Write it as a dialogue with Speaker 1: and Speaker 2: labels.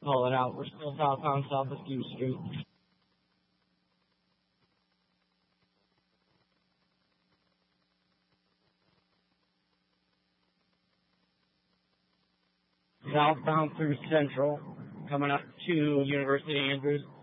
Speaker 1: Call it out. We're still southbound south of Q Street. Southbound through Central, coming up to University Andrews.